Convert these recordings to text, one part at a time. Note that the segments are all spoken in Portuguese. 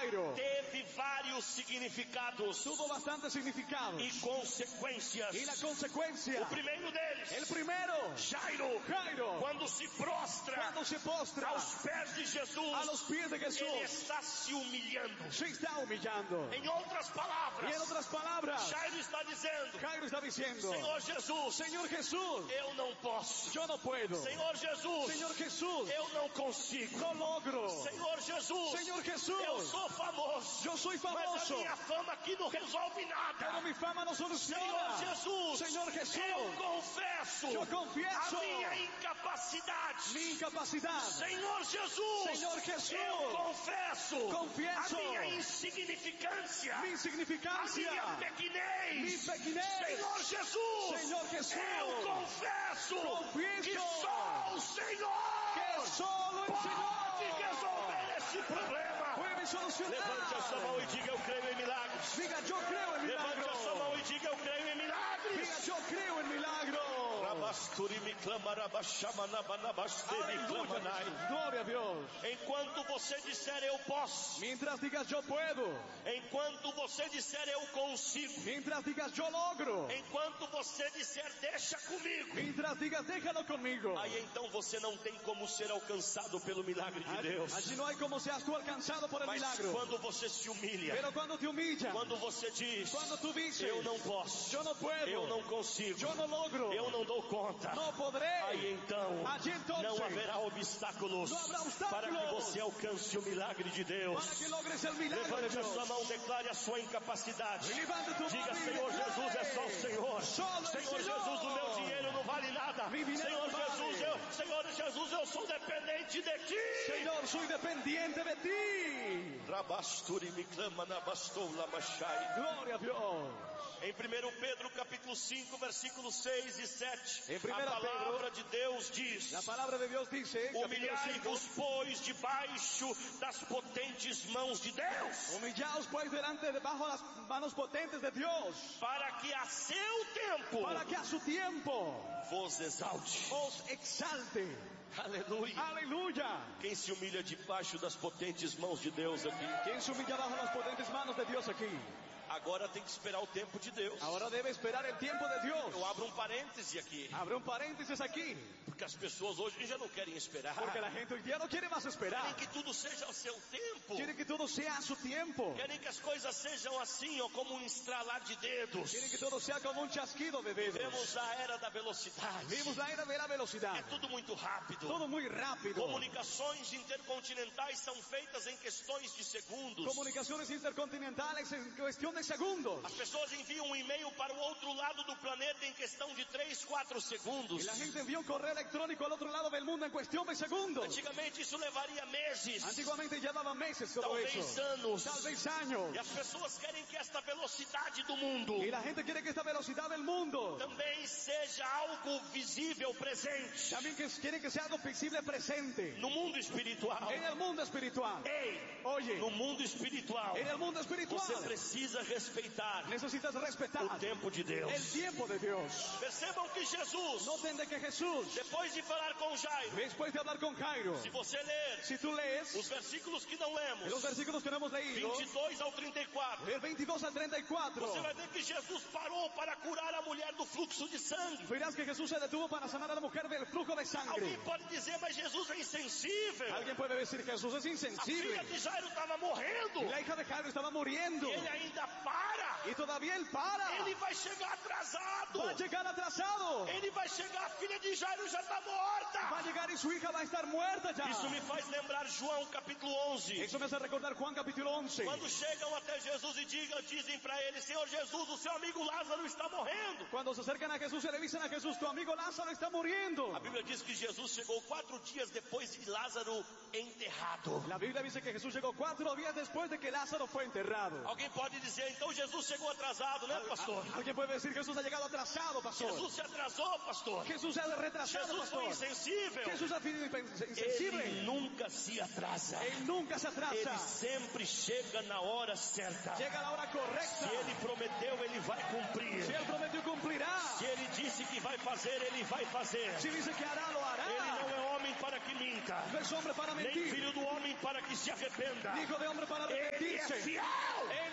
Jairo teve vários significados tuvo bastantes significados e consequências. y la consecuencia, O primeiro deles, el primero, Jairo, Jairo, quando se prostra cuando se postra aos pés de Jesus, a los pies de ele Jesús, está se humilhando. se está humillando. Em outras Y palavras, en otras palabras, Jairo está dizendo: Jairo está diciendo, Senhor Jesus, Señor Jesús, eu não posso. yo no puedo. Senhor Jesus, Señor Jesús, eu não consigo. no logro. Senhor Jesus, Señor eu Jesús, sou famoso, yo soy mas a famoso, minha fama aqui não resolve pero nada. mi fama no Senhor soluciona. Jesus, Señor eu Jesús, confesso yo confieso a minha incapacidade. mi incapacidad. Senhor Jesus, Señor Jesús, eu confesso confieso a minha insignificância, mi a insignificancia, minha mi pequenez. pequenez. Senhor Jesus, Señor Jesús, eu confesso confieso que só o Senhor que solo el pode Señor resolver esse problema. puede solucionar. Levante a sua mão e diga: eu creio em milagres. Diga, yo creo en Levante a sua milagro. mão e diga: eu creio em milagres. Diga, yo creo en milagro. Rabasturi me clama, rabachama, nabanabaste me clama, nai. Aleluya. Gloria a Dios. Enquanto você disser eu posso, Mientras digas yo puedo, enquanto você disser eu consigo, mientras digas yo logro, enquanto você disser deixa comigo, mientras digas déjalo conmigo, aí então você não tem como ser alcançado pelo milagre de Deus. allí no hay como seas tú alcanzado por el Mas milagro. quando você se humilha, Pero cuando te humillas, quando você diz cuando tú dices, eu não posso, yo no puedo, eu não consigo, yo no logro, eu não dou conta, no podré, aí então allí entonces não haverá obstáculos não haverá obstáculos para que você alcance o milagre de Deus. para que logres el milagro de Levante a Dios. sua mão, declare a sua incapacidade. Levanta tu Diga: mão e Senhor declare. Jesus, é só o Senhor. Solo el Senhor Señor. Jesus, o meu dinheiro não vale nada. Mi dinero Senhor no vale. Jesus, eu sou dependente de Ti. Señor, soy dependiente de ti. Rabasturi me clama na bastoula machai. Gloria a Dios. Em 1 Pedro capítulo 5, versículos 6 e 7, Em 1 a palavra de Deus diz: La palabra de Dios dice, capítulo 5, humilhai-vos, pois, debaixo das potentes mãos de Deus, humillaos pues debajo las manos potentes de Dios, para que a seu tempo para que a su tiempo vos exalte. os exalte. Aleluia. Aleluya. Quem se humilha debaixo das potentes mãos de Deus aqui, ¿Quién se humilla bajo las potentes manos de Dios aquí? agora tem que esperar o tempo de Deus. Ahora debe esperar el tiempo de Dios. Eu abro um parêntese aqui, Abre un paréntesis aquí, porque as pessoas hoje já não querem esperar. porque la gente hoy día no quiere más Querem esperar. que tudo seja ao seu tempo. Quiere que todo sea a su tiempo. Querem que as coisas sejam assim, ó, como um estralar de dedos. Quiere que todo sea como un chasquido de dedos. Vemos a era da velocidade. Vimos la era de la velocidad. É tudo muito rápido. Todo muy rápido. Comunicações intercontinentais são feitas em questões de segundos. Comunicaciones intercontinentales en cuestión de segundos. As pessoas enviam um e-mail para o outro lado do planeta em questão de 3, 4 segundos. Y la gente envía un correo electrónico al otro lado del mundo en cuestión de segundos. Antigamente isso levaria meses, Antiguamente llevaba meses todo talvez eso. anos. Tal vez años. E as pessoas querem que esta velocidade do mundo Y la gente quiere que esta velocidad del mundo também seja algo visível, presente, también quiere que sea algo visible presente no mundo espiritual. en el mundo espiritual. Ei, Oye, no mundo espiritual, en el mundo espiritual você precisa respeitar necesitas respetar o tempo de Deus. el tiempo de Dios. Percebam que Jesus, Noten de que Jesús, depois de falar com Jairo, después de hablar con Jairo, se você ler si tú lees os versículos que não lemos, los versículos que no hemos leído, 22 ao 34, del 22 al 34, você vai ver que Jesus parou para curar a mulher do fluxo de sangue. verás que Jesús se detuvo para sanar a la mujer del flujo de sangre. Alguém pode dizer, mas Jesus é insensível. Alguien puede decir, Jesús es A insensible. filha de Jairo estava morrendo. Y la hija de Jairo estaba muriendo. Ele ainda para. Y todavía él para. Ele vai chegar atrasado. Va a llegar atrasado. Ele vai chegar, a filha de Jairo já está morta. Va a llegar y su hija va a estar muerta ya. Isso me faz lembrar João capítulo 11. Eso me hace recordar Juan capítulo 11. Quando chegam até Jesus e dizem para ele: Senhor Jesus, o seu amigo Lázaro está morrendo. Cuando se acercan a Jesús y le dicen a Jesús, tu amigo Lázaro está muriendo. A Bíblia diz que Jesus chegou 4 dias depois de Lázaro enterrado. La Biblia dice que Jesús llegó 4 días después de que Lázaro fue enterrado. Alguém pode dizer, então Jesus chegou atrasado, né, pastor? Alguien puede decir, Jesús ha llegado atrasado, pastor. Jesus se atrasou, pastor. Jesús se ha retrasado, Jesus foi pastor. insensível. Jesús ha sido insensible. Ele nunca se atrasa. Él nunca se Ele atrasa. sempre chega na hora certa. Llega a la hora correcta. Se ele prometeu, ele vai cumprir. Si él prometió, cumplirá. Se ele disse que vai fazer, ele vai fazer. Si dice que hará, lo hará. Ele não é homem para que minta, No es hombre para nem mentir, filho do homem para que se arrependa. ni hijo de hombre para Ele arrepentirse.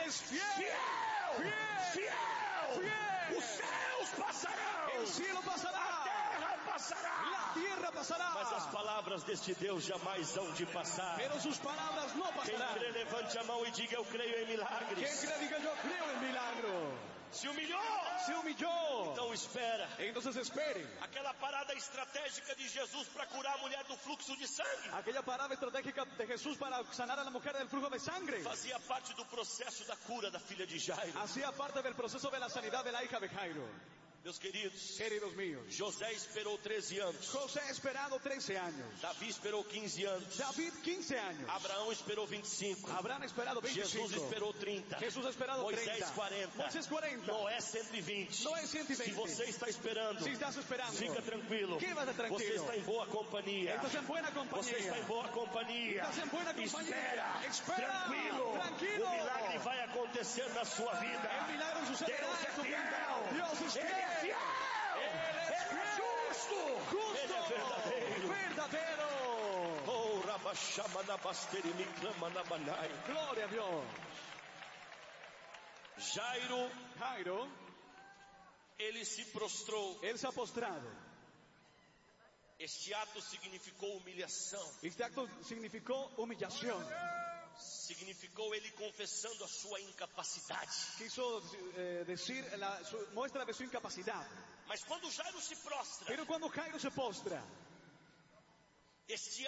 es fiel. Fiel. Fiel. Os céus passarão. El cielo A pasará. terra passará. La tierra pasará. Mas as palavras deste Deus jamais hão de passar. Pero sus palabras no Quem pasarán. crê, levante a mão e diga: eu creio em Quien milagres. cree diga yo creo en milagro. Se humilhou. Se humilló. Então espera. Entonces esperen. Aquela parada estratégica de Jesus para curar a mulher do fluxo de sangue Aquella parada estratégica de Jesús para sanar a la mujer del flujo de sangre fazia parte do processo da cura da filha de Jairo. hacía parte del proceso de la sanidad de la hija de Jairo. Meus queridos, Queridos míos, José esperou 13 anos. José ha esperado 13 años. Davi esperou 15 anos. David 15 años. Abraão esperou 25. Abraham ha esperado 25. Jesus esperou 30. Jesús ha esperado Moisés 30. 40. Moisés 40. Noé 120. Noé 120. Se você está esperando, Si estás esperando, fica tranquilo. quédate tranquilo. Você está em boa companhia. Estás en buena compañía. Você está em boa companhia. Estás en buena compañía. Espera. Tranquilo. Tranquilo. O milagre vai acontecer na sua vida. El milagro sucederá Deus en tu é vida. fiel. Dios es Ele é fiel. fiel. Ele é justo. Ele é verdadeiro. Verdadero. Oh, Rabashama na basteri me clama na manai. Gloria a Dios. Jairo, ele se prostrou. Él se ha postrado. Este ato significou humilhação. Este acto significó humillación. Significou ele confessando a sua incapacidade. Quiso decir, muestra de su incapacidad. Mas quando Jairo se prostra, Pero cuando Jairo se postra, este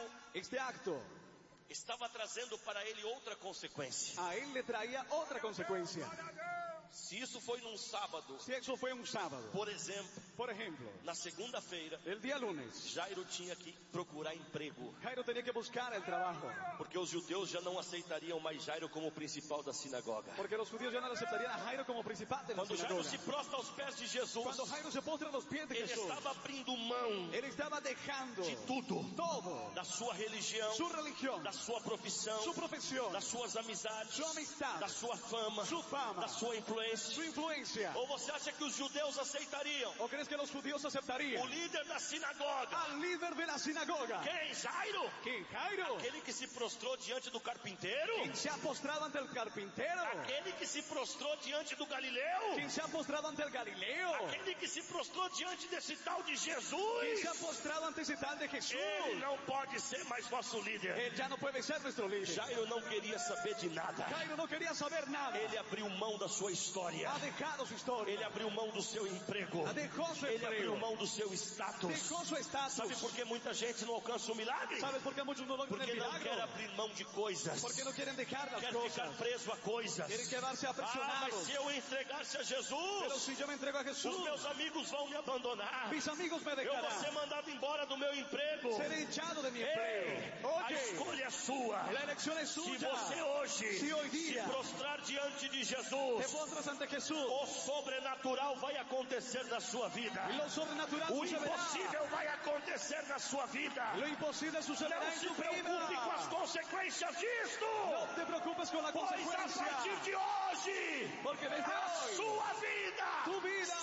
acto estava trazendo para ele outra consequência. a él le traía otra consecuencia. Se isso foi num sábado, Si eso fue un sábado, por exemplo, por ejemplo, na segunda-feira, el día lunes, Jairo tinha que procurar emprego, Jairo tenía que buscar el trabajo, porque os judeus já não aceitariam mais Jairo como principal da sinagoga. porque los judíos ya no le aceptarían a Jairo como principal de la Quando Jairo sinagoga. se prostra aos pés de Jesus, Cuando Jairo se postra a los pies de ele Jesús, estava abrindo mão él estaba dejando de tudo, todo, da sua religião, su religión, da sua profissão, su profesión, das suas amizades, su amistad, da sua fama, su fama, da sua influência. su influencia. Ou você acha que os judeus aceitariam ¿O crees que los judíos o aceptarían líder da sinagoga? al líder de la sinagoga? Quem? Jairo? ¿Quién? Jairo. Aquele que se prostrou diante do carpinteiro? ¿Quién se ha postrado ante el carpintero? Aquele que se prostrou diante do Galileu? ¿Quién se ha postrado ante el Galileo? Aquele que se prostrou diante desse tal de ¿Quién se ha Jesus? postrado ante ese tal de Jesús? Ele não pode ser mais nosso líder. Él ya no puede ser nuestro líder. Jairo não queria saber de nada. Jairo no quería saber nada. Ele abriu mão da sua história. Ha dejado su historia. Ele abriu mão do seu emprego. Dejó su Ele abriu empleo. mão do seu status. Dejó su estatus. Sabe por que muita gente não alcança o milagre? ¿Sabes por qué muchos no logran Porque el não quer milagro? abrir mão de coisas. Porque no quieren dejar las Quer ficar cosas. preso a coisas. Quieren quedarse Ah, mas aprisionados. se eu entregar-se a Pero Jesus, si yo me entrego a os Jesús, meus amigos vão me abandonar. mis amigos me Eu vou ser dejarán. mandado embora do meu emprego. Seré echado de mi Ei, empleo. a Oye, escolha é sua. la elección es Se suya. você hoje Se hoy día se prostrar diante de te Jesus, postras ante Jesús, o sobrenatural vai acontecer na sua vida. lo sobrenatural O sucederá. impossível vai acontecer na sua vida. Lo imposible sucederá Não en se tu preocupe com as vida. consequências disto. No te preocupes con la Pois a partir consecuencia. de hoje, Porque desde a hoy, sua vida tu vida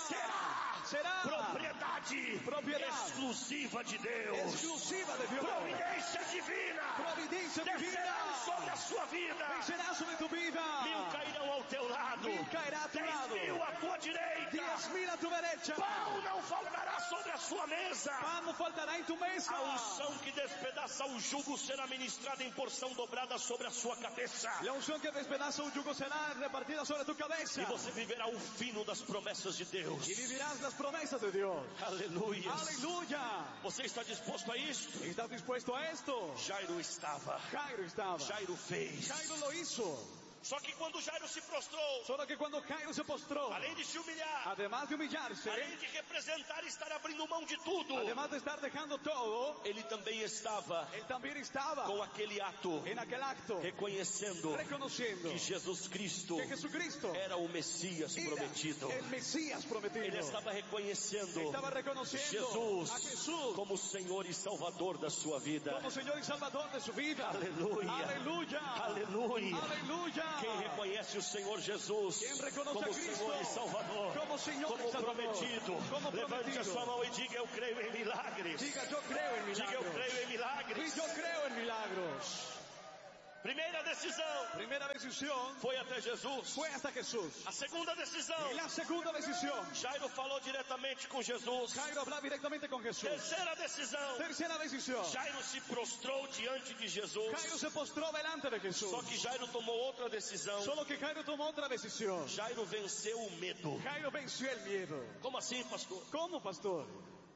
será propiedad exclusiva de Deus. exclusiva de Dios. Providência divina Providencia descerá divina. sobre a sua vida. Vencerá sobre tu vida. 1000 cairão ao teu lado, 1000 cairá a tu lado. 10.000 à tua direita. 10.000 a tu derecha. Pão não faltará sobre a sua mesa. Pan no faltará en tu mesa. A unção que despedaça o jugo será ministrada em porção dobrada sobre a sua cabeça. La unción que despedaza un yugo será repartida sobre tu cabeza. E você viverá o fino das promessas de Deus. Y vivirás las promesas de Dios. Aleluia. Aleluya. Você está disposto a isto? ¿Estás dispuesto a esto? Jairo estava. Jairo estaba. Jairo fez. Jairo lo hizo. Só que quando Jairo se prostrou, Solo que cuando Jairo se postró, além de se humilhar, además de humillarse, além de representar e estar abrindo mão de tudo, además de estar dejando todo, ele também estava él también estaba com aquele ato, en aquel acto, reconhecendo reconociendo que Jesus Cristo que Jesucristo era o Messias era prometido. el Mesías prometido. Ele estava reconhecendo Estaba reconociendo Jesus a Jesús como Senhor e Salvador da sua vida. como Señor y Salvador de su vida. Aleluia. Aleluya. Aleluia. Aleluya. Quem reconhece o Senhor Jesus Quem reconoce como a Cristo Senhor e Salvador, como Señor como y Salvador, prometido, como levante a prometido. sua mão e diga: eu creio em milagres. Diga, yo creo en Diga: eu milagros. creio em milagres. Y yo creo en milagros. Primeira decisão. Primera decisión Foi até Jesus. fue hasta Jesús. A segunda decisão. Y la segunda decisión, Jairo falou diretamente com Jesus. Jairo hablaba directamente con Jesús. Terceira decisão. Tercera decisión, Jairo se prostrou diante de Jesus. Jairo se postró delante de Jesús. Só que Jairo tomou outra decisão. Solo que Jairo tomó otra decisión. Jairo venceu o medo. Jairo venció el miedo. Como assim, pastor? ¿Cómo, pastor?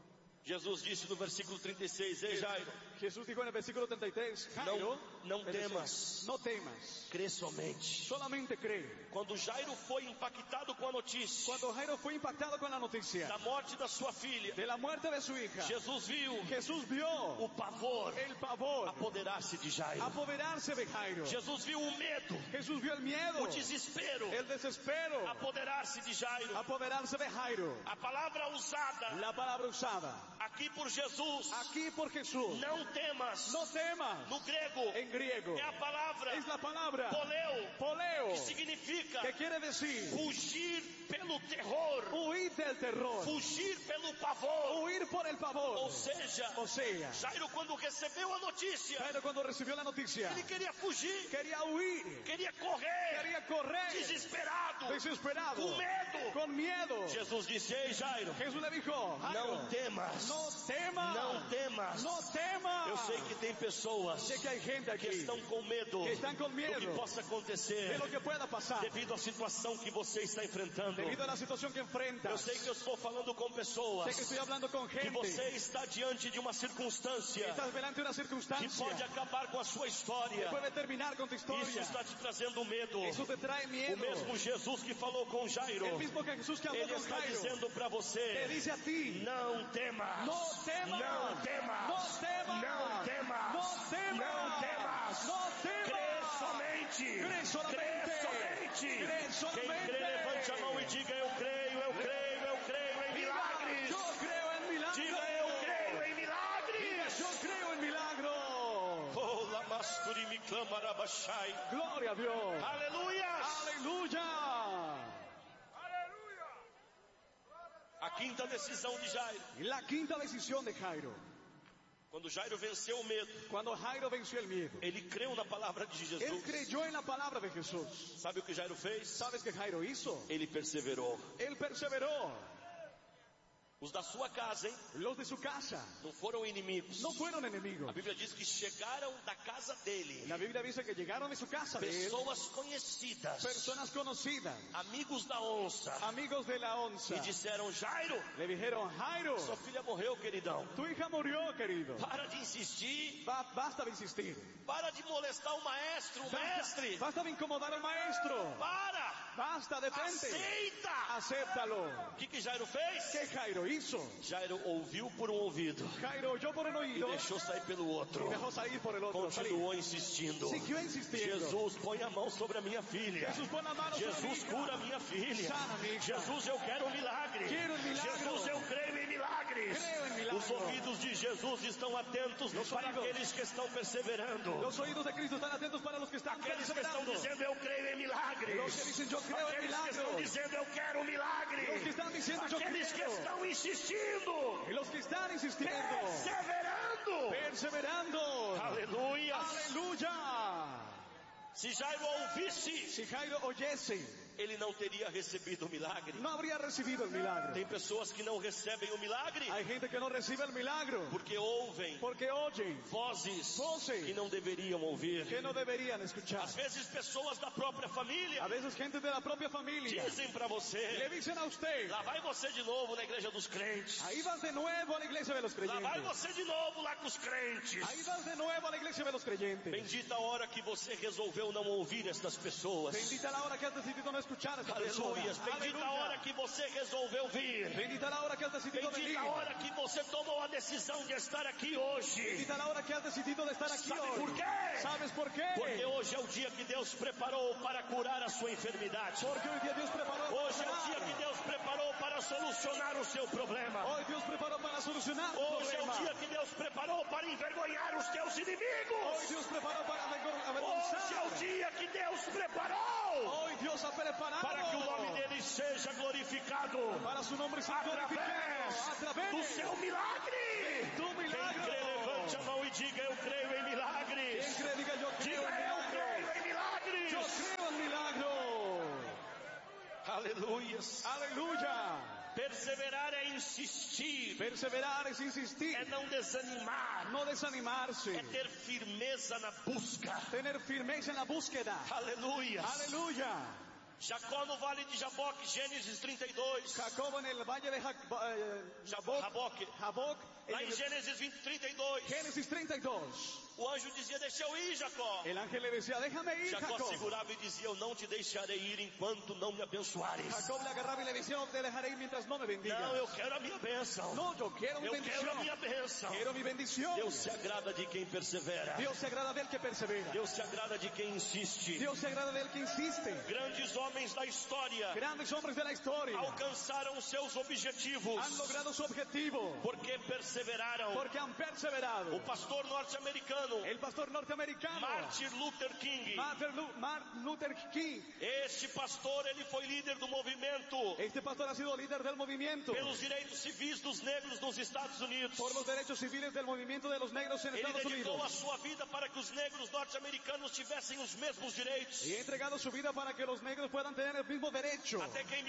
Jesus disse no versículo 36, ei Jairo, Jesús dijo en el versículo 33, Jairo, não es decir, temas. no temas, crê somente. solamente cree. Quando Jairo foi impactado com a notícia Cuando Jairo fue impactado con la noticia da morte da sua filha, de la muerte de su hija, Jesus viu Jesús vio o pavor el pavor apoderar-se de Jairo. apoderarse de Jairo. Jesus viu o medo, Jesús vio el miedo, o desespero el desespero apoderar-se de Jairo. apoderarse de Jairo. A palavra usada La palabra usada aqui por Jesus, aquí por Jesús, não temas, no temas, no grego, en griego, é a palavra es la palabra poleu, poleo, que significa que quiere decir fugir pelo terror, huir del terror, fugir pelo pavor. huir por el Ou pavor. seja, O sea, Jairo, quando recebeu a notícia, Jairo cuando recibió la noticia, ele queria fugir, quería huir, queria correr, quería correr, desesperado, desesperado, com medo. con miedo. Jesus disse, ei Jairo, Jesús le dijo, Jairo, não temas, no temas, não temas. no temas. Eu sei que tem pessoas Sé que hay gente que aquí estão com medo que están con do que miedo possa acontecer de lo que pueda pasar devido à situação que você está enfrentando. debido a la situación que Eu enfrentas. sei que eu estou falando com Sé pessoas que estoy hablando con que gente você está diante de uma que circunstância estás delante de una que circunstancia pode acabar com a sua que história. puede terminar con tu Isso historia. está te trazendo medo. Eso te trae O miedo. mesmo Jesus que falou com Jairo, El mismo que Jesús que habló ele con está Jairo dizendo para te você, dice a ti, não temas, no temas, não temas, no temas, não temas, no temas, não temas. no temas. Crê somente, Crê somente, crê somente. crê somente. Quem crê, levante a mão e diga, eu creio, eu creio, eu creio em milagres. Yo creo en milagros. Diga, eu creio em milagres. Yo creo en milagros. Oh, lamasturi mi clamarabashai. Gloria a Dios. Aleluia. Aleluya. A quinta decisão de Jairo. Y la quinta decisión de Jairo. Quando Jairo venceu o medo, Cuando Jairo venció el miedo, ele creu na palavra de él Jesus. creyó en la palabra de Jesús. Sabe o que Jairo fez? ¿Sabes qué Jairo hizo? Ele perseverou. Él perseveró. Os da sua casa, hein? Los de su casa Não foram inimigos. no fueron A enemigos. Bíblia diz que chegaram da casa dele La Biblia dice que llegaron de su casa de él pessoas conhecidas, personas conocidas, amigos da onça, amigos de la onza. e disseram, Jairo, Le dijeron, Jairo, sua filha morreu, queridão. tu hija murió, querido. Para de insistir, Basta de insistir. para de molestar o maestro, o mestre. Basta de incomodar al maestro. Para, Basta, detente. aceita. Acéptalo. O que Jairo fez? ¿Qué Jairo hizo? Jairo ouviu por um ouvido Jairo oyó por un e oído deixou sair pelo outro. y dejó salir por el otro. Continuou insistindo. Siguió insistiendo. Jesus, põe a mão sobre a minha filha. Jesús, pon la mano sobre mi Jesus, hija. cura a minha filha. Sana mi hija. Jesus, eu quero um milagre. Quero um milagre. Jesus, eu creio em milagres. Creio em milagre. Os ouvidos de Jesus estão atentos para ouvidos. aqueles que estão perseverando. Los oídos de Cristo están atentos para los que están Aqueles que estão perseverando. dizendo eu creio em milagres. Los que dicen yo creo en Aqueles que milagros. estão dizendo eu quero um milagre. Los que están diciendo yo Aqueles que creo. estão insistindo. Y los que están insistiendo. Perseverando. Perseverando. Aleluia. Aleluya. Se Jairo ouvisse, Si Jairo oyese, ele não teria recebido o milagre. no habría recibido el milagro. Tem pessoas que não recebem o milagre Hay gente que no recibe el milagro porque ouvem porque oyen vozes Vozes. que não deveriam ouvir. que no deberían escuchar. Às vezes pessoas da própria A família veces gente de la propia familia dizem para le você, dicen a usted, lá vai você de novo na igreja dos crentes. ahí vas de nuevo a la iglesia de los Lá vai creyentes. você de novo lá com os crentes. Ahí vas de nuevo a la iglesia de los creyentes. Bendita a hora que você resolveu não ouvir estas pessoas. Bendita la hora que has decidido no escuchar a esta persona. Aleluia. Bendita a hora que você resolveu vir. Bendita la hora que has decidido venir. Bendita a hora que você tomou a decisão de estar aqui hoje. Bendita la hora que has decidido de estar aquí Sabe hoy. por quê? ¿Sabes por qué? Porque hoje é o dia que Deus preparou para curar a sua enfermidade. Porque hoy día Dios preparó Hoje é o dia que Deus preparou para solucionar o seu problema. Hoy Dios preparó para solucionar tu Hoje é o problema. dia que Deus preparou para envergonhar os teus Hoy inimigos. Dios preparó para Hoje é o avergonzar. dia que Deus preparou Hoy Dios ha preparado para que o nome dele seja glorificado para su nombre sea glorificado a através do través seu milagre. tu Quem milagro. crê, levante a mão e diga: eu creio em milagres. Quien cree, diga yo creo Diga: en eu milagros. Yo creo en milagro. Aleluias. Aleluya. Perseverar é insistir. Perseverar es insistir. É não desanimar. No desanimarse. É ter firmeza na busca. Tener firmeza en la búsqueda. Aleluias. Aleluya. Jacó no vale de Jaboque, Gênesis 32. Jacob en el valle de Jaboque. Jaboc. Lá em Gênesis 32. Génesis 32. O anjo dizia, deixa eu ir, Jacó. El ángel le decía, déjame ir, Jacó Jacob. segurava e dizia, eu não te deixarei ir enquanto não me abençoares. Jacob le agarraba y le decía, no te dejaré ir mientras no me bendigas. Não, eu quero a minha bênção. No, yo quiero mi Eu quero a bendición. minha bênção. Quiero mi bendición. Deus se agrada de quem persevera. Dios se agrada del que persevera. Deus se agrada de quem insiste. Dios se agrada del que insiste. Grandes homens da história Grandes hombres de la historia alcançaram seus objetivos han logrado su objetivo porque perseveraram. porque han perseverado. O pastor norte-americano El pastor norteamericano Martin Luther King. Martin Luther King. Este pastor, ele foi líder do movimento Este pastor ha sido líder del movimiento pelos direitos civis dos negros nos Estados Unidos. por los derechos civiles del movimiento de los negros en Ele Estados dedicou a Unidos. sua vida para que os negros norte-americanos tivessem os mesmos direitos. Y ha entregado su vida para que los negros puedan tener el mismo derecho. Até que em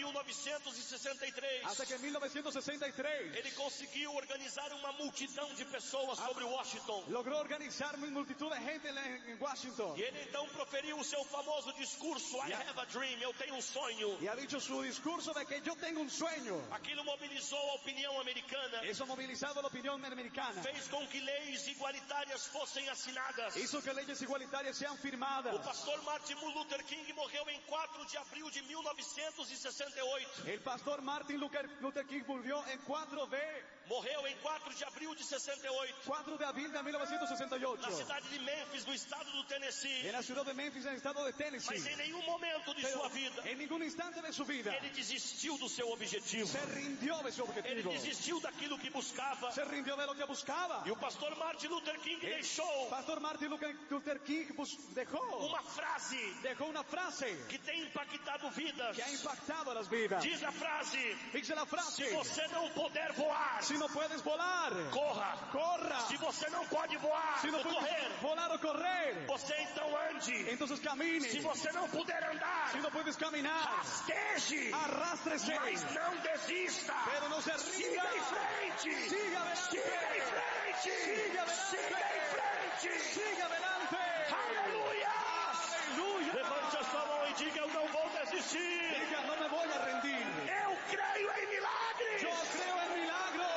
1963, Hasta que en 1963 ele conseguiu organizar uma multidão de pessoas sobre Washington. logró organizar una multitud de gente en Washington. E ele então proferiu o seu famoso discurso, I have a dream, eu tenho um sonho. Y ha dicho su discurso de que yo tengo un sueño. Aquilo mobilizou a opinião americana, Eso ha movilizado la opinión americana. fez com que leis igualitárias fossem assinadas. Hizo que leyes igualitarias sean O firmadas. pastor Martin Luther King morreu em 4 de abril de 1968. El pastor Martin Luther King murió en 4 Morreu em 4 de abril de 68. de abril de Na 1968. cidade de Memphis, no estado do Tennessee. En la ciudad de Memphis, en el estado de Mas Tennessee. em nenhum momento de Pero sua vida, en ningún instante de su vida ele desistiu do seu objetivo. se rindió de su Ele objetivo. desistiu daquilo que buscava. Se rindió de lo que buscaba. E o pastor Martin Luther King deixou Pastor Martin Luther King dejó uma frase una frase que tem impactado vidas. que ha impactado a las vidas. Diz a frase: Dice la frase: se você não puder voar, si no puedes volar, corra. corra. Se você não pode voar Si no ou puedes correr, volar o correr, você então ande. entonces camine. Se você não puder andar, Si no puedes caminar, rasteje, arrástrese, mas não desista. pero no se rinda. Siga em frente. Siga adelante. Siga em frente. Siga adelante. Siga em frente. Siga adelante. Aleluia. Aleluya. Levante a sua mão e diga: eu não vou desistir. Diga, no me voy a rendir. Eu creio em milagres. Yo creo en milagro.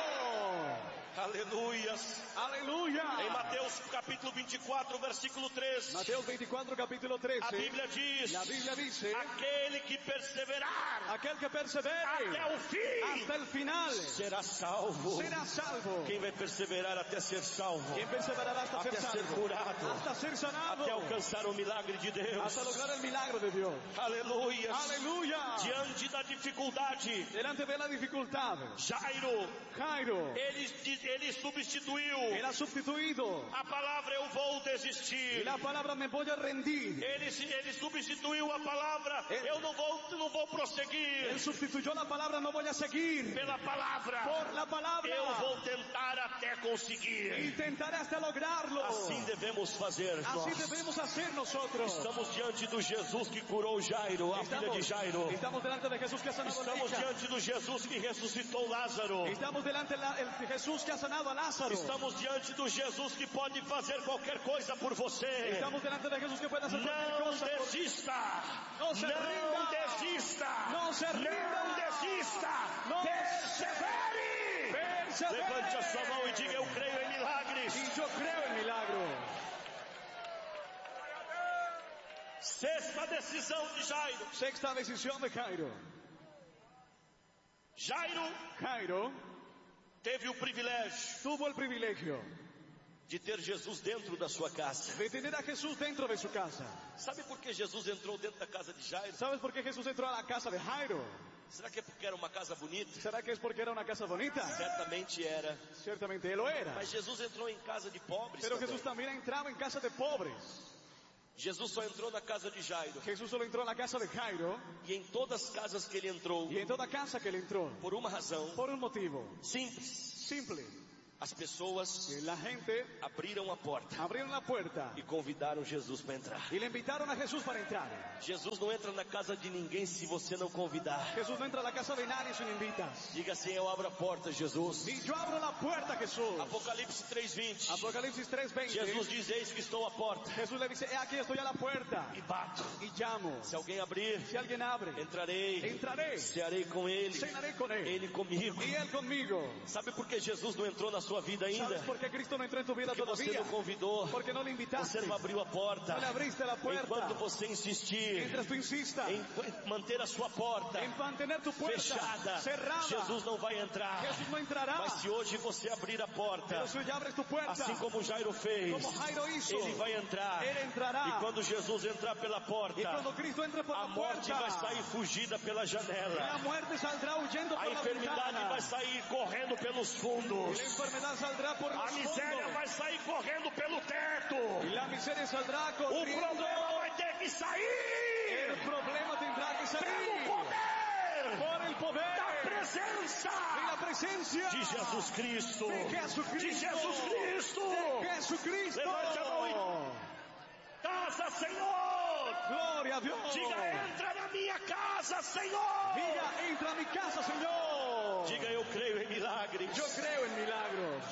Aleluias. Aleluya. Em Mateus capítulo 24, versículo 3. Mateos 24, capítulo A 13. Bíblia diz: La Biblia dice, aquele que perseverar aquel que persevere até o fim hasta el final será salvo. será salvo. Quem vai perseverar até ser salvo, Quien perseverará hasta ser até ser salvo, curado, hasta ser sanado, até alcançar o milagre de Deus. hasta lograr el milagro de Dios. Aleluia. Aleluya. Diante da dificuldade, Delante de la dificultad, Jairo, Jairo ele substituiu era sustituido. a palavra eu vou Y desistir. la palabra me voy a rendir. Ele substituiu a palavra eu não vou prosseguir. Él sustituyó la palabra no voy a seguir. Pela palavra Por la palabra. eu vou tentar até conseguir. Intentaré hasta lograrlo. Assim devemos fazer Así nós. debemos hacer nosotros. Estamos diante do Jesus que curou Jairo, a filha de Jairo. Estamos delante de Jesús que ha sanado a la Estamos hija. diante do Jesus que ressuscitou Lázaro. Estamos delante de Jesús que ha sanado a Lázaro. Estamos diante do Jesus que pode fazer qualquer coisa por você. Estamos delante de Jesús que puede hacer cualquier Não cosa. desista. No se rinda. desista. No se rinda. Não desista. No. Persevere. Persevere. Levante a sua mão e diga: eu creio em milagres. Y yo creo en milagro. Sexta decisão de Jairo. Sexta decisión de Jairo. Jairo Teve o privilégio tuvo el privilegio de ter Jesus dentro da sua casa. de tener a Jesús dentro de su casa. Sabe por que Jesus entrou dentro da casa de Jairo? ¿Sabes por qué Jesús entró a la casa de Jairo? Será que é porque era uma casa bonita? ¿Será que es porque era una casa bonita? Certamente era. Ciertamente él lo era. Mas Jesus entrou em casa de pobres Pero também. Jesús también entraba en casa de pobres. Jesus só entrou na casa de Jairo. Jesús solo entró en la casa de Jairo. E em todas as casas que ele entrou, Y en toda casa que él entró, por uma razão por un motivo simples. simple. As pessoas que la gente abriram a porta abrieron la puerta e convidaram Jesus para entrar. y le invitaron a Jesús para entrar. Jesus não entra na casa de ninguém se você não convidar. Jesús no entra a la casa de nadie si no invitas. Diga assim: eu abro a porta, Jesus. Y yo abro la puerta, Jesús. Apocalipse 3:20. Apocalipsis 3:20. Jesus diz: eis que estou à porta Jesús le dice, aquí estoy a la puerta e bato. y llamo. Se alguém abrir, Si alguien abre, entrarei, cearei com ele, cenaré con él ele comigo. y él conmigo. Sabe por que Jesus não entrou na sua vida ainda? ¿Sabes por qué Cristo no entró en tu vida Porque você todavía? não convidou, Porque no le invitaste. você não abriu a porta. No le abriste la puerta. Enquanto você insistir Mientras tú insistas em manter a sua porta en mantener tu puerta fechada, cerrada, Jesus não vai entrar. Jesús no entrará. Mas se hoje você abrir a porta, Pero si ya abres tu puerta, assim como Jairo fez, como Jairo hizo, ele vai entrar. él entrará. E quando Jesus entrar pela porta, y cuando Cristo entre por a la morte puerta, vai sair fugida pela la janela. muerte saldrá huyendo A por la enfermidade ventana. vai sair correndo pelos Y fundos. la enfermedad saldrá por A los miséria fondos. vai sair correndo pelo teto. Y la miseria saldrá O corriendo. problema vai ter que El sair problema tendrá que pelo salir poder por el poder da presença y la presencia de Jesus Cristo. de Jesucristo. De Jesus Cristo. De Jesucristo. Levante a mão Casa, Senhor. Gloria a Dios. Diga: entra na minha casa, Senhor. Diga, entra a mi casa, Señor. Diga: eu creio em milagres. Yo creo en milagros.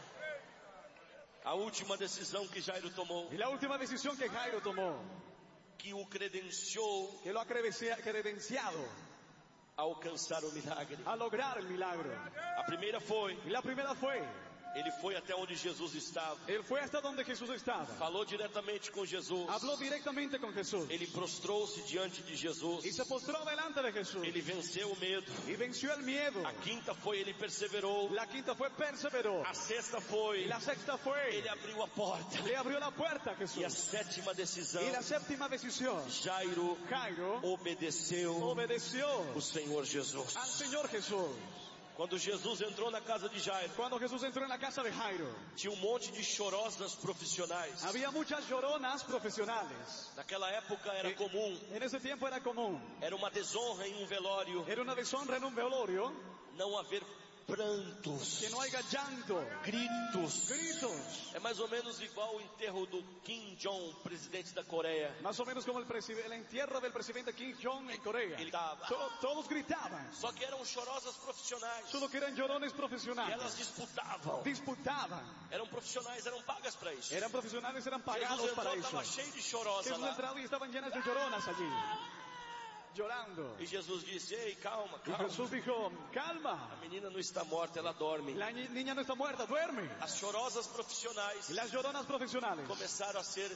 A última decisão que Jairo tomou, Y la última decisión que Jairo tomó, que o credenciou que lo ha credenciado a alcançar o milagre. a lograr el milagro. A primeira foi, Y la primera fue, ele foi até onde Jesus estava. él fue hasta donde Jesús estaba. Falou diretamente com Jesus. Habló directamente con Jesús. Ele prostrou-se diante de Jesus. Y se postró delante de Jesús. Ele venceu o medo. Y venció el miedo. A quinta foi, ele perseverou. La quinta fue perseveró. A sexta Y foi, la sexta fue, ele abriu a porta. le abrió la puerta a E a Jesús. sétima decisão, Y la séptima decisión, Jairo Jairo obedeceu obedeció o Senhor Jesus. al Señor Jesús. Quando Jesus entrou na casa de Jairo, Cuando Jesús entró en la casa de Jairo, tinha monte de chorosas profissionais. había muchas lloronas profesionales. Naquela época era comum, En ese tiempo era común. era uma desonra em velório Era una deshonra en un velorio não haver prantos, que no haya llanto, gritos. gritos. É mais ou menos igual o enterro do Kim Jong, presidente da Coreia. Más o menos como el entierro del presidente Kim Jong en Corea. Ele estava. Todos gritaban, Só que eram chorosas profissionais. solo que eran llorones E profesionales. elas disputavam. Disputaban. Eram profissionais, eram pagas para isso. Eran profesionales, eran pagados Jesus para entrou, eso. estava cheio de chorosa Jesús lá. entraba y estaban llenas de lloronas allí, llorando. E Jesus disse: ei, calma, Y calma. Jesús dijo, calma, A menina não está morta, ela dorme. la niña no está muerta, duerme. As chorosas profissionais Y las lloronas profesionales começaram a ser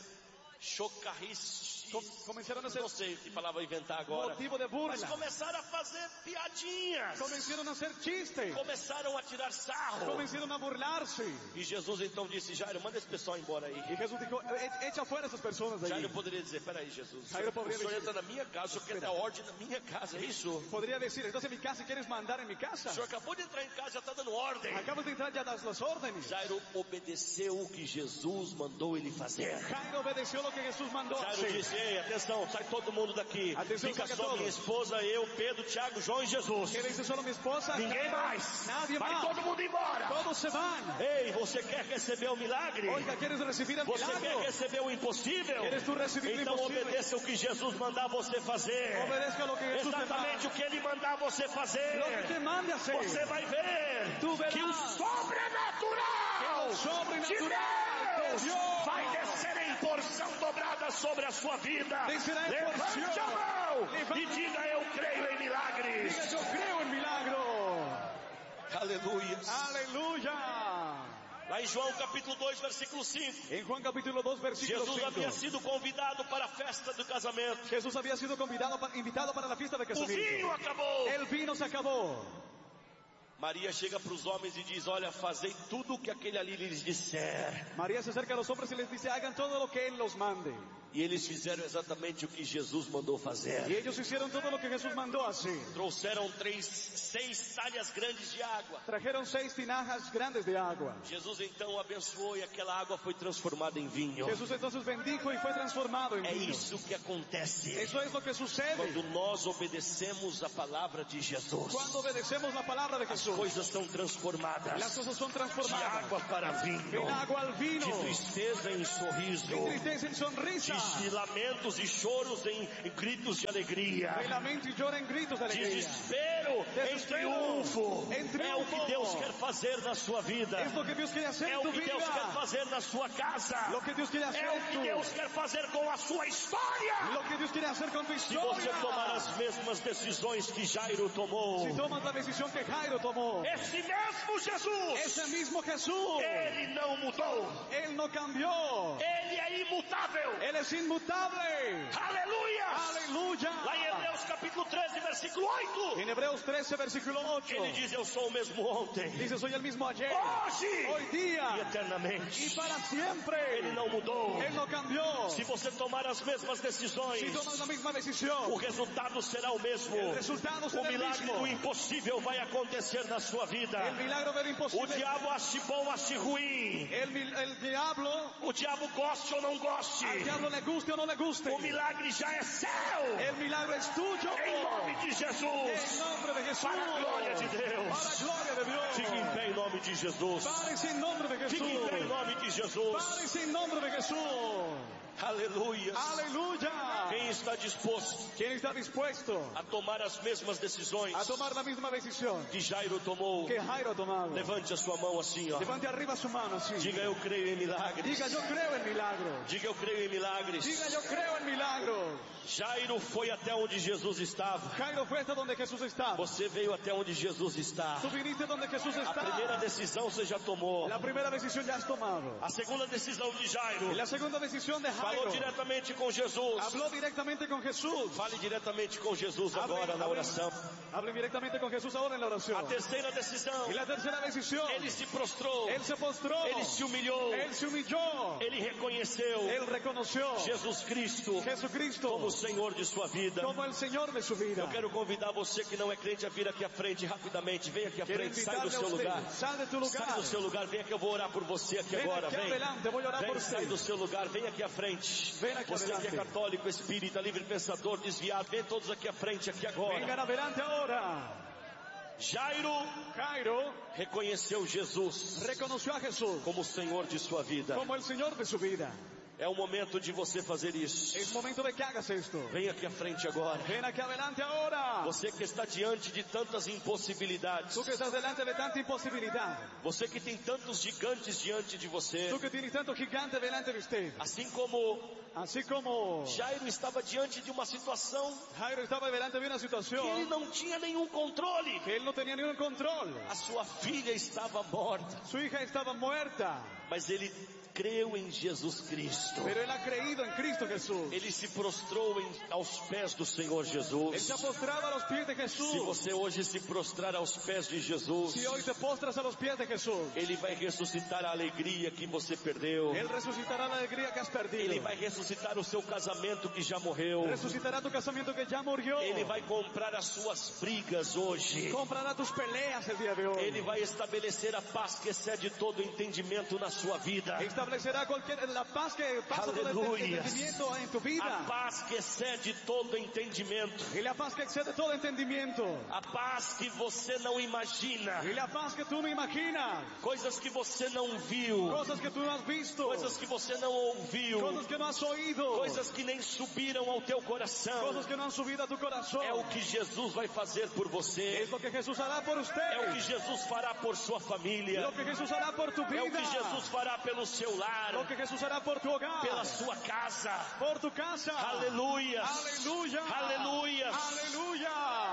chocarris. comenzaron a ser Não sei que palavra inventar agora. motivo de Mas burla. começaram a fazer piadinhas. Comenzaron a hacer chistes. Começaram a tirar sarro. Comenzaron a burlarse. E Jesus então disse: Jairo, manda esse pessoal embora aí. Y Jesús dijo, echa fuera a esas personas de Jairo allí. poderia dizer: peraí, Jesus, Jairo o poderia senhor dizer- entra na minha casa, o senhor quer dar ordem na minha casa, é isso? Podría decir, estás en mi casa y quieres mandar en mi casa. O senhor acabou de entrar em casa, já está dando ordem. Acabas de entrar, ya das las órdenes. Jairo obedeceu o que Jesus mandou ele fazer. Jairo obedeció lo que Jesús mandó Jairo hacer. disse: ei, atenção, sai todo mundo daqui. Atenção, Fica saca só todos. minha esposa, eu, Pedro, Tiago, João e Jesus. Quédense solo mi esposa. Ninguém Carlos, mais. Nadie Vai más. todo mundo embora. Todos se van. Ei, você quer receber o milagre? Oiga, ¿quieres recibir el Você quer milagro? receber o impossível? ¿Quieres tú recibir lo Então imposible? obedeça o que Jesus mandar você fazer. Obedezca lo que Jesús te Exatamente manda. o que Ele mandar você fazer. Lo que te mande a hacer. Você vai ver Tu verás que o sobrenatural que o sobrenatural de Deus de Deus vai descer em porção dobrada sobre a sua vida. Descerá em Levante porção. a mão Levante. e diga: eu creio em milagres. Diga, yo creo en milagro. Aleluia. Aleluya. Lá em João capítulo 2, versículo 5. En Juan capítulo 2, versículo Jesus havia 5. sido convidado para a festa do casamento. Jesús había sido invitado para la fiesta de O vinho casamiento. acabou. El vino se acabó. Maria chega para os homens e diz: olha, fazei tudo o que aquele ali lhes disser. María se acerca a los hombres y les dice, hagan todo lo que Él los mande. E eles fizeram exatamente o que Jesus mandou fazer. Y ellos hicieron todo lo que Jesús mandó hacer. Trouxeram 6 talhas grandes de água. Trajeron 6 tinajas grandes de agua. Jesus então abençoou e aquela água foi transformada em vinho. Jesús entonces bendijo y fue transformado en É vino. isso que acontece Eso es lo que sucede quando nós obedecemos a palavra de Jesus. cuando obedecemos la palabra de As Jesús. coisas são transformadas. Las cosas son De transformadas. água para vinho. El agua al vino. De tristeza em sorriso. De tristeza en sonrisa. De lamentos e choros em gritos de alegria. De lamento y llora en gritos de De alegría. desespero em triunfo. É o que Deus quer fazer na sua vida. Es lo que Dios quiere hacer É en o tu que Deus quer vida. fazer na sua casa. Lo que Dios quiere hacer É o en que tu Deus quer fazer com a sua história. Lo que Dios quiere hacer con tu Se você tomar historia. as mesmas decisões que Jairo tomou, Si tomas la decisión que Jairo tomó. esse mesmo Jesus, Ese mismo Jesús. ele não mudou. Él no cambió. Ele é imutável. Él es inmutable. Aleluia! Aleluya. Lá em Hebreus capítulo 13, versículo 8, En Hebreos 13, versículo 8. ele diz: eu sou o mesmo ontem, Dice, soy el mismo ayer, hoje hoy e día eternamente. y para siempre. Ele não mudou. Él no cambió. Se você tomar as mesmas decisões, Si tomas la misma o decisión, resultado será o mesmo. el resultado O será el milagre mismo. do impossível vai acontecer na sua vida. El milagro del O imposible. diabo ache bom, ache ruim. El diablo, O diabo goste ou não goste. al diablo le guste o no le guste. O milagre já é seu. El milagro es tuyo. Em nome de En Jesus. nombre de Jesús. Para a glória de Deus. Para la gloria de Dios. Fique em pé em nome de Jesus. Pare-se en nombre de Fique em pé em Jesús. nome de Jesus. Pare-se en nombre de Jesús. Aleluia. Aleluya. Quem está disposto ¿Quién está dispuesto a tomar as mesmas decisões a tomar la misma decisión que Jairo tomou? que Jairo ha tomado? Levante a sua mão assim, ó. Levante arriba su mano así. Diga: eu creio em milagres. Diga, yo creo en milagros. Diga: eu creio em milagres. Diga, yo creo en milagros. Jairo foi até onde Jesus estava. Jairo fue hasta donde Jesús estaba. Você veio até onde Jesus está. Tú viniste donde Jesús A está. primeira decisão você já tomou. La primera decisión ya has tomado. A segunda decisão de Jairo, Y la segunda decisión de falou Jairo. diretamente com Jesus. Habló directamente con Jesús. Fale diretamente com Jesus agora na oração. Hable directamente con Jesús ahora en la oración. A terceira decisão, Y la tercera decisión. ele se prostrou, Él se postró. ele se humilhou, Él se humilló. ele reconheceu Él reconoció Jesus Cristo Jesucristo como o Senhor de sua vida. como el Señor de su vida. Eu quero convidar você que não é crente a vir aqui à frente rapidamente. Vem aqui à Quiero frente, sai do invitarle a seu usted. lugar. Sal de tu lugar. Sai do seu lugar, vem aqui, eu vou orar por você aqui Ven agora. aquí Vem, adelante, voy a orar por vem, usted. sai do seu lugar, vem aqui à frente. Ven aqui Você que é adelante. católico, espírita, livre pensador, desviado, vem todos aqui à frente, aqui agora. Vengan adelante ahora. Jairo Jairo reconheceu Jesus reconoció a Jesús como o Senhor de sua vida. como el Señor de su vida. É o momento de você fazer isso. Es momento de que hagas esto. Vem aqui à frente agora. Ven aquí adelante ahora. Você que está diante de tantas impossibilidades. Tú que estás delante de tanta imposibilidad. Você que tem tantos gigantes diante de você. Tú que tienes tanto gigante delante de usted. Assim como Así como Jairo estava diante de uma situação Jairo estaba delante de una que ele situación não tinha nenhum controle. que él no tenía ningún control. A sua filha estava morta, Su hija estaba muerta, mas ele creu em Jesus Cristo. pero él ha creído en Cristo Jesús. Ele se prostrou aos pés do Senhor Él Jesus. se ha postrado a los pies de Se Jesús. você hoje se prostrar aos pés de Jesus, Si hoy te postras a los pies de Jesús, Ele vai ressuscitar a alegria que você perdeu. Él resucitará la alegría que has perdido. Ele vai ressuscitar o seu casamento que já morreu. Resucitará tu casamiento que ya murió. Ele vai comprar as suas brigas hoje. Comprará tus peleas el día de hoy. Ele vai estabelecer a paz que excede todo entendimento na sua vida. Establecerá la paz que pasa todo el Aleluya. entendimiento en tu A vida. paz que excede todo entendimento. Y la paz que excede todo entendimiento. A paz que você não imagina. Y la paz que tú no imaginas. Coisas que você não viu. Cosas que tú no has visto. Coisas que você não ouviu. Cosas que no has oído. Coisas que nem subiram ao teu coração. Cosas que no han subido a tu corazón. É o que Jesus vai fazer por você. Es lo que Jesús hará por usted. É o que Jesus fará por sua família. Lo que Jesús hará por tu vida. É o que Jesus fará pelo seu lar. Lo que Jesús hará por tu hogar. Pela sua casa. Por tu casa. Aleluias. Aleluya. Aleluias. Aleluya.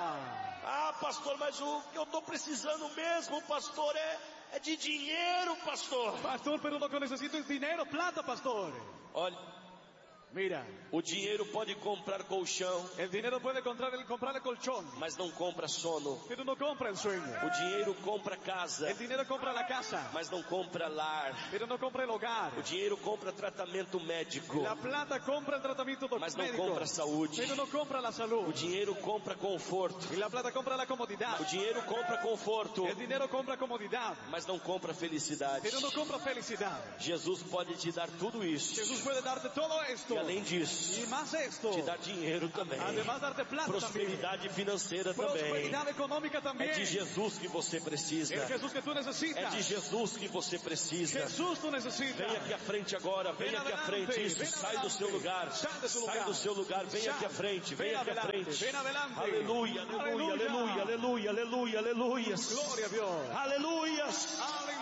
Ah, pastor, mas o que eu estou precisando mesmo, pastor, é de dinheiro, pastor. Pastor, pero lo que necesito es dinero, plata, pastor. Olha, Mira, O dinheiro pode comprar colchão, el dinero puede comprar el colchón, mas não compra sono. pero no compra el sueño. O dinheiro compra casa, El dinero compra la casa, mas não compra lar. pero no compra el hogar. O dinheiro compra tratamento médico, La plata compra el tratamiento mas não médico, compra saúde. pero no compra la salud. O dinheiro compra conforto. Y la plata compra la comodidad. O dinheiro compra conforto, El dinero compra comodidad, mas não compra felicidade. pero no compra felicidad. Jesus pode te dar tudo isso. Jesús puede darte todo esto E além disso, y más esto. te dar dinheiro também. Además darte plata también. Prosperidade financeira também. Prosperidad económica É también. de Jesus que você precisa. El Jesús que tú É necesitas. de Jesus que você precisa. Jesús tú necesitas. Venha aqui à frente agora, venha aqui à frente. Isso, sai do seu lugar. Sai do seu lugar, venha aqui à frente, venha aqui à frente. Ven adelante. Aleluia, aleluia, aleluia, aleluia, aleluia, aleluia. Gloria a Dios. Aleluias.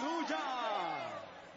Aleluya.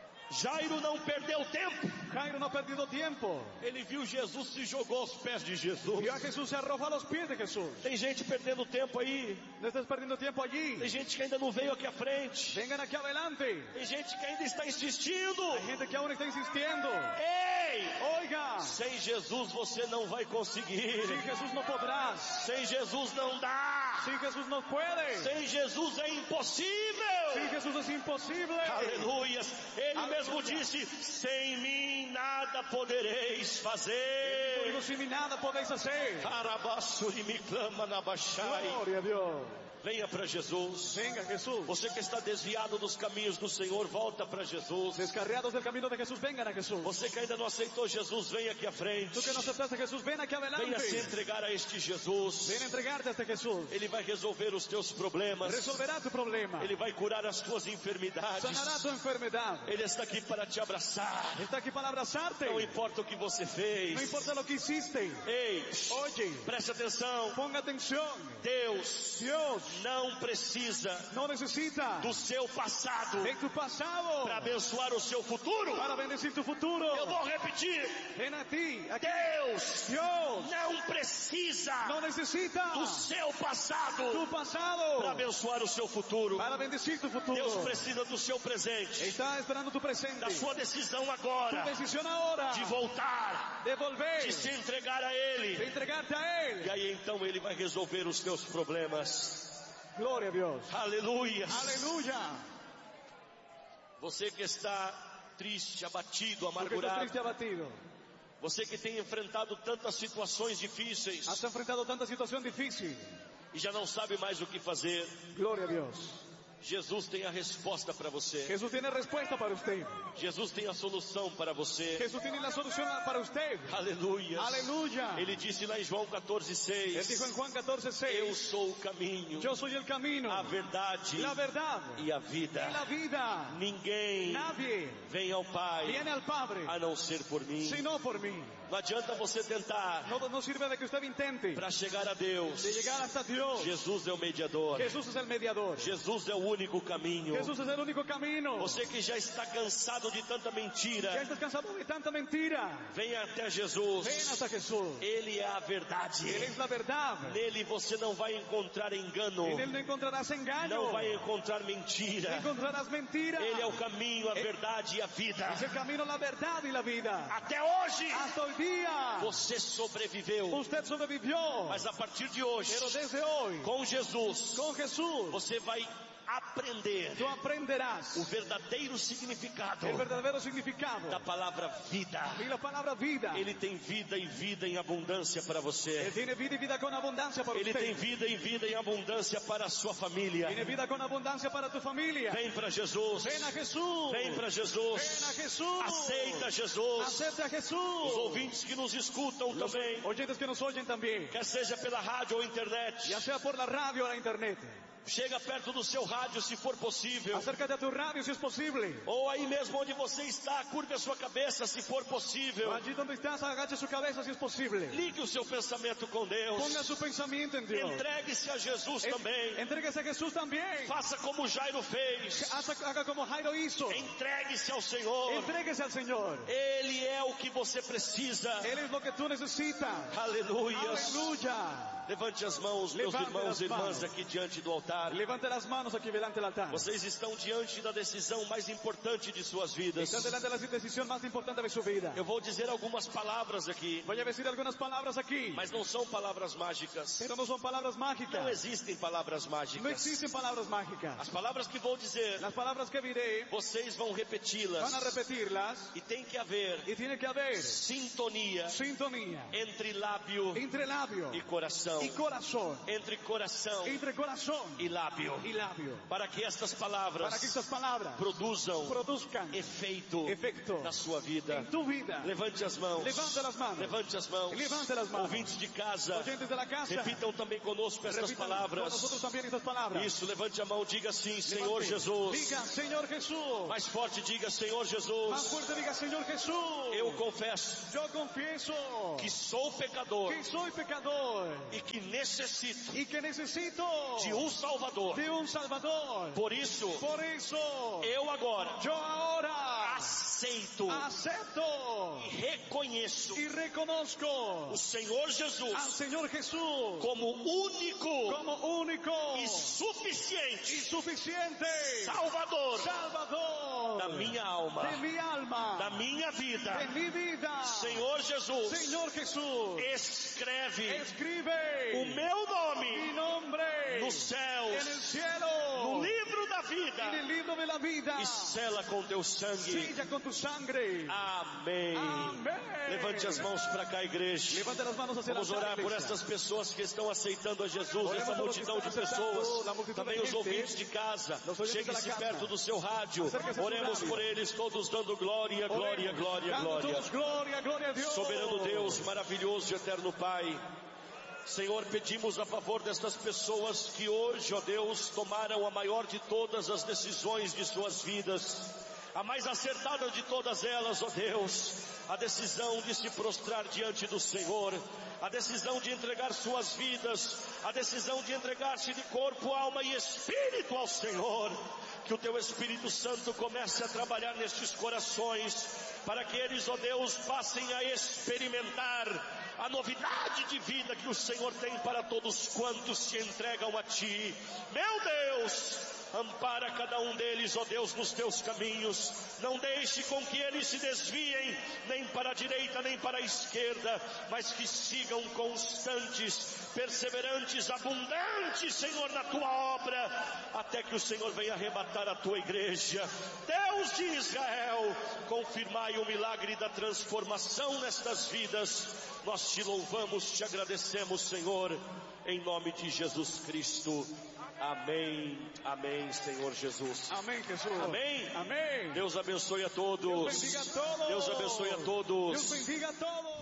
Jairo não perdeu tempo. Jairo no ha perdido tiempo. Ele viu Jesus, se jogou aos pés de Jesus. Vio a Jesús, se arrojó a los pies de Jesús. Tem gente perdendo tempo aí. No estés perdiendo tiempo allí. Tem gente que ainda não veio aqui à frente. Vengan aquí adelante. Tem gente que ainda está insistindo. Hay gente que aún está insistiendo. Ei! Oiga, Sem Jesus você não vai conseguir. sin Jesús no podrás. Sem Jesus não dá. Sin Jesús no puedes. Sem Jesus é impossível. Sin Jesús es imposible. Aleluias. Ele mesmo disse: sem mim nada podereis fazer. Digo, sin mí nada podéis hacer. Carabaço e me clama na baixai. Gloria a Dios. Venha para Jesus. Venga Jesús. Você que está desviado dos caminhos do Senhor, volta para Jesus. Descarriados del camino de Jesús, vengan a Jesús. Você que ainda não aceitou Jesus, venha aqui à frente. Tú que no aceptaste a Jesús, ven aquí Venha adelante. se entregar a este Jesus. Ven a entregarte a este Jesús. Ele vai resolver os teus problemas. Resolverá tu problema. Ele vai curar as tuas enfermidades. Sanará tu enfermedad. Ele está aqui para te abraçar. Está aquí para abrazarte. Não importa o que você fez. No importa lo que hiciste. Ei, Oye, preste atenção. ponga atención. Deus Dios não precisa no necesita do seu passado de tu pasado para abençoar o seu futuro. para bendecir tu futuro. Eu vou repetir. Ven a ti. Aquí. Deus Dios não precisa no necesita do seu passado tu pasado para abençoar o seu futuro. para bendecir tu futuro. Deus precisa do seu presente, Está esperando tu presente. da sua decisão Tu agora decisión ahora de voltar, de volver, de se entregar a de Ele. entregarte a Él. E aí então Ele vai resolver os teus problemas. Gloria a Dios. Aleluia. Aleluya. Você que está triste, abatido, Tú que estás amargurado. triste, abatido. Você que tem enfrentado tantas situações difíceis Has enfrentado tanta situación difícil. e já não sabe mais o que fazer. Gloria a Dios. Jesus tem a resposta para você. Jesús tiene respuesta para usted. Jesus tem a solução para você. Jesús tiene la solución para usted. Aleluia. Aleluya. Ele disse lá em João Él 14:6. dijo en Juan 14:6. Eu sou o caminho, Yo soy el camino, a verdade la verdad e a vida. y la vida. Ninguém Nadie vem ao Pai viene al Padre a não ser por mim. sino por mí. Não adianta você tentar No sirve de que usted intente para chegar a Deus. de llegar hasta Dios. Jesus é o mediador. Jesús es el mediador. Jesus é o único caminho. Jesús es el único camino. Você que já está cansado de tanta Ya mentira, estás cansado de tanta mentira. venha até Jesus. Ven hasta Jesús. Ele é a verdade. Él es la verdad. Nele você não vai encontrar engano, En Él no encontrarás engaño. não vai encontrar No mentira. encontrarás mentira. Ele é o caminho, a verdade e a vida. Es el camino, la verdad y la vida. Até hoje Hasta hoy día você sobreviveu, usted sobrevivió. mas a partir de hoje, Pero desde hoy, com Jesus, con Jesús, você vai aprender tú aprenderás o verdadeiro significado el verdadero significado da palavra vida. y la palabra vida. Ele tem vida e vida em abundância para Él você. tiene vida y vida con abundancia para Ele tem usted. vida e vida em abundância para a sua família. Tiene vida con abundancia para tu familia. Vem para Jesus. Ven a Jesús. Vem para Ven Jesus. a Jesús. Aceita Jesus. Acepta a Jesús. Os ouvintes que nos escutam Los também, oyentes que nos oyen también, quer seja pela rádio ou internet, ya sea por la radio o la internet. chega perto do seu rádio se for possível. Acércate a tu radio si es posible. Ou aí mesmo onde você está, curve a sua cabeça se for possível. Allí donde estás, agache su cabeza si es posible. Ligue o seu pensamento com Deus. Ponga su pensamiento en Dios. Entregue-se a Jesus também. Entréguese a Jesús también. Faça como Jairo fez. Haga como Jairo hizo. Entregue-se ao Senhor. Entréguese al Señor. Ele é o que você precisa. Él es lo que tú necesitas. Aleluia. Aleluya. Levante as mãos, meus irmãos e irmãs, aqui diante do altar. Levante as mãos aqui delante do altar. Vocês estão diante da decisão mais importante de suas vidas. Estão diante da decisão mais importante de sua vida. Eu vou dizer algumas palavras aqui. Vou dizer algumas palavras aqui. Mas não são palavras mágicas. Pero não são palavras mágicas. Não existem palavras mágicas. Não existem palavras mágicas. As palavras que vou dizer, as palavras que direi, vocês vão repeti-las. Vão repetir-las. E tem que haver sintonia entre lábio e coração. Entre coração e lábio. Para que estas palavras produzam efeito na sua vida. Levante as mãos. Levante as mãos. Ouvintes de casa, repitam também conosco estas palavras. Isso, levante a mão, diga assim: Senhor Jesus. Diga, Senhor Jesus. Mais forte, diga: Senhor Jesus. Mais forte, diga: Senhor Jesus. Eu confesso que sou pecador. E que necessito de um Salvador. Por isso, eu agora aceito e reconheço o Senhor Jesus como único e suficiente Salvador da minha alma, da minha vida. Senhor Jesus, escreve o meu nome nos céus, no livro da vida, e sela com teu sangue. Amém. Levante as mãos para cá, igreja. Vamos orar por essas pessoas que estão aceitando a Jesus, essa multidão de pessoas, também os ouvintes de casa. Chegue-se perto do seu rádio. Oremos por eles, todos dando glória, glória, glória, glória. Soberano Deus, maravilhoso e eterno Pai, Senhor, pedimos a favor destas pessoas que hoje, ó Deus, tomaram a maior de todas as decisões de suas vidas, a mais acertada de todas elas, ó Deus, a decisão de se prostrar diante do Senhor, a decisão de entregar suas vidas, a decisão de entregar-se de corpo, alma e espírito ao Senhor. Que o teu Espírito Santo comece a trabalhar nestes corações, para que eles, ó Deus, passem a experimentar a novidade de vida que o Senhor tem para todos quantos se entregam a Ti. Meu Deus, ampara cada um deles, ó Deus, nos teus caminhos. Não deixe com que eles se desviem, nem para a direita, nem para a esquerda, mas que sigam constantes, perseverantes, abundantes, Senhor, na tua obra, até que o Senhor venha arrebatar a tua igreja. Deus de Israel, confirmai o milagre da transformação nestas vidas. Nós te louvamos, te agradecemos, Senhor, em nome de Jesus Cristo. Amém, amém, Senhor Jesus. Amém, Jesus. Amém. Amém. Deus abençoe a todos. Deus bendiga a todos. Deus abençoe a todos. Deus bendiga a todos.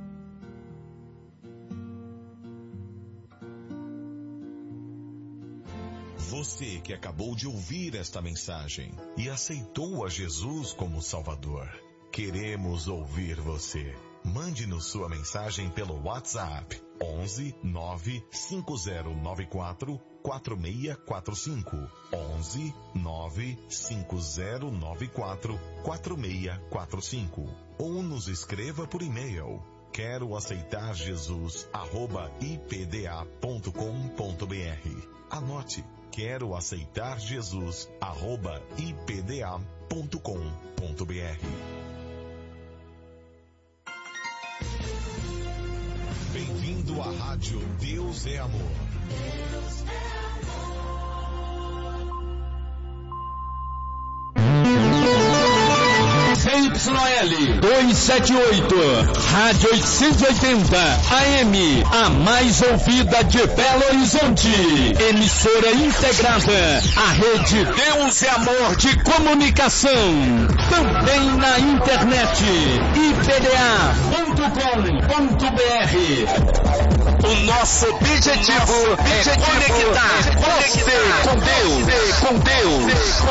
Você que acabou de ouvir esta mensagem e aceitou a Jesus como Salvador, queremos ouvir você. Mande-nos sua mensagem pelo WhatsApp 11 95094 4645 11 95094 4645 ou nos escreva por e-mail quero aceitar Jesus @ipda.com.br. Anote, quero aceitar Jesus @ipda.com.br. Bem-vindo à Rádio Deus é Amor. Deus é CYL 278, Rádio 880, AM, a mais ouvida de Belo Horizonte. Emissora integrada à rede Deus é Amor de comunicação. Também na internet, ipda.com.br. O nosso objetivo é conectar você com Deus.